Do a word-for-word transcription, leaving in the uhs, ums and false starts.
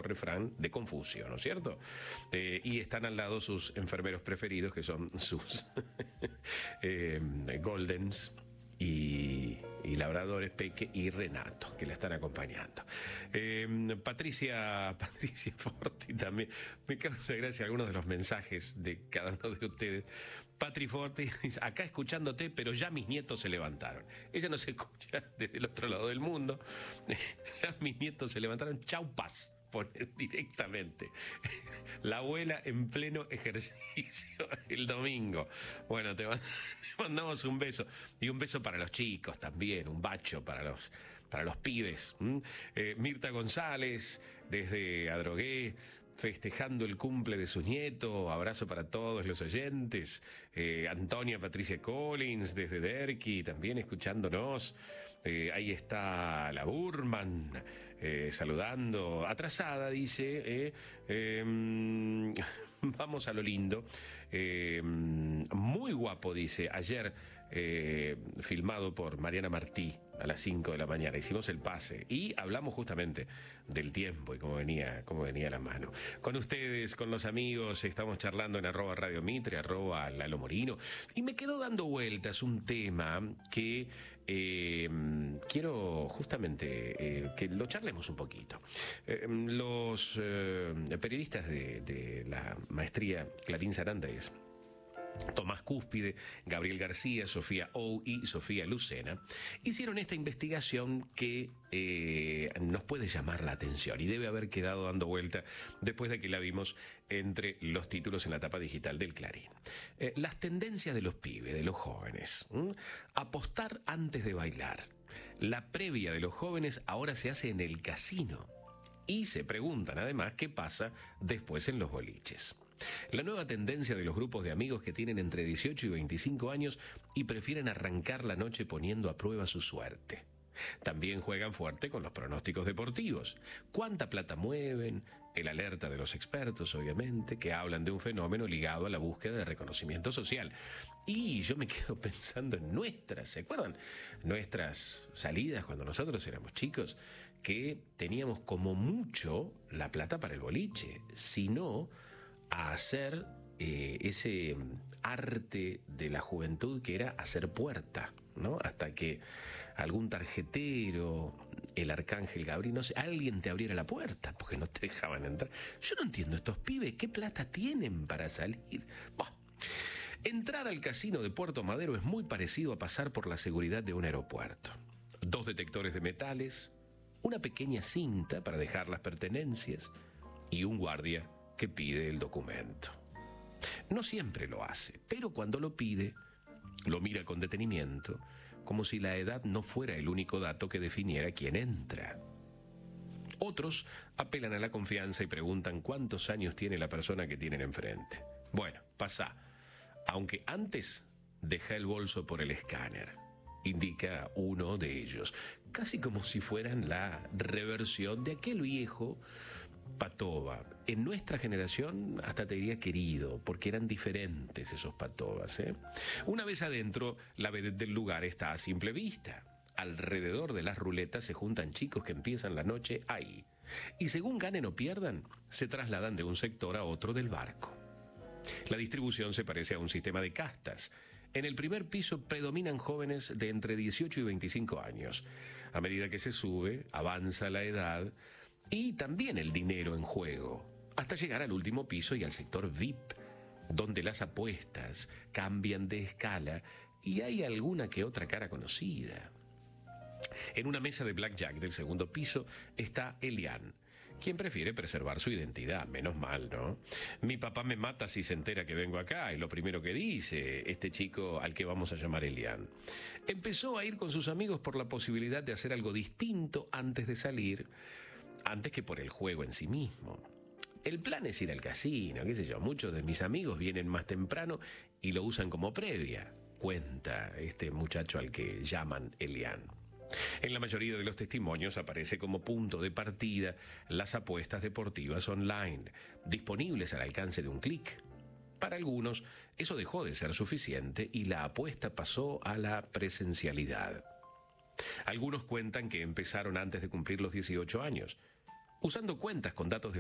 refrán de Confucio, ¿no es cierto? Eh, y están al lado sus enfermeros preferidos, que son sus eh, Goldens y, y labradores, Peque y Renato, que la están acompañando. Eh, Patricia, Patricia Forti también, me causa gracia algunos de los mensajes de cada uno de ustedes. Patri Forti dice, acá escuchándote, pero ya mis nietos se levantaron. Ella no se escucha desde el otro lado del mundo. Ya mis nietos se levantaron, chau paz. Pone directamente. La abuela en pleno ejercicio el domingo. Bueno, te mandamos un beso. Y un beso para los chicos también, un bacho para los, para los pibes. ¿Mm? Eh, Mirta González, desde Adrogué, festejando el cumple de su nieto. Abrazo para todos los oyentes. Eh, Antonia Patricia Collins, desde Derqui, también escuchándonos. Eh, ahí está la Burman, eh, saludando. Atrasada, dice. Eh, eh, vamos a lo lindo. Eh, muy guapo, dice. Ayer, eh, filmado por Mariana Martí, a las cinco de la mañana. Hicimos el pase y hablamos justamente del tiempo y cómo venía, cómo venía la mano. Con ustedes, con los amigos, estamos charlando en arroba Radio Mitre, arroba Lalo Morino. Y me quedó dando vueltas un tema que eh, quiero justamente eh, que lo charlemos un poquito. Eh, los eh, periodistas de, de la maestría Clarín Sarandés, Tomás Cúspide, Gabriel García, Sofía Ou y Sofía Lucena, hicieron esta investigación que eh, nos puede llamar la atención y debe haber quedado dando vuelta después de que la vimos entre los títulos en la tapa digital del Clarín. Eh, las tendencias de los pibes, de los jóvenes. ¿Mm? Apostar antes de bailar. La previa de los jóvenes ahora se hace en el casino. Y se preguntan además qué pasa después en los boliches. La nueva tendencia de los grupos de amigos que tienen entre dieciocho y veinticinco años y prefieren arrancar la noche poniendo a prueba su suerte. También juegan fuerte con los pronósticos deportivos. ¿Cuánta plata mueven? El alerta de los expertos, obviamente, que hablan de un fenómeno ligado a la búsqueda de reconocimiento social. Y yo me quedo pensando en nuestras, ¿se acuerdan? Nuestras salidas cuando nosotros éramos chicos, que teníamos como mucho la plata para el boliche, si no a hacer eh, ese arte de la juventud que era hacer puerta, ¿no? Hasta que algún tarjetero, el arcángel Gabriel, no sé, alguien te abriera la puerta porque no te dejaban entrar. Yo no entiendo, estos pibes, ¿qué plata tienen para salir? Bah. Entrar al casino de Puerto Madero es muy parecido a pasar por la seguridad de un aeropuerto. Dos detectores de metales, una pequeña cinta para dejar las pertenencias y un guardia que pide el documento. No siempre lo hace, pero cuando lo pide, lo mira con detenimiento, como si la edad no fuera el único dato que definiera quién entra. Otros apelan a la confianza y preguntan cuántos años tiene la persona que tienen enfrente. Bueno, pasa. Aunque antes deja el bolso por el escáner, indica uno de ellos, casi como si fueran la reversión de aquel viejo patoba. En nuestra generación hasta te diría querido, porque eran diferentes esos patobas, ¿eh? Una vez adentro, la vedette del lugar está a simple vista. Alrededor de las ruletas se juntan chicos que empiezan la noche ahí. Y según ganen o pierdan, se trasladan de un sector a otro del barco. La distribución se parece a un sistema de castas. En el primer piso predominan jóvenes de entre dieciocho y veinticinco años. A medida que se sube, avanza la edad y también el dinero en juego, hasta llegar al último piso y al sector V I P, donde las apuestas cambian de escala y hay alguna que otra cara conocida. En una mesa de blackjack del segundo piso está Elian, quien prefiere preservar su identidad, menos mal, ¿no? Mi papá me mata si se entera que vengo acá, es lo primero que dice este chico al que vamos a llamar Elian. Empezó a ir con sus amigos por la posibilidad de hacer algo distinto antes de salir, antes que por el juego en sí mismo. El plan es ir al casino, qué sé yo, muchos de mis amigos vienen más temprano y lo usan como previa, cuenta este muchacho al que llaman Elian. En la mayoría de los testimonios aparece como punto de partida las apuestas deportivas online, disponibles al alcance de un clic. Para algunos, eso dejó de ser suficiente y la apuesta pasó a la presencialidad. Algunos cuentan que empezaron antes de cumplir los dieciocho años, usando cuentas con datos de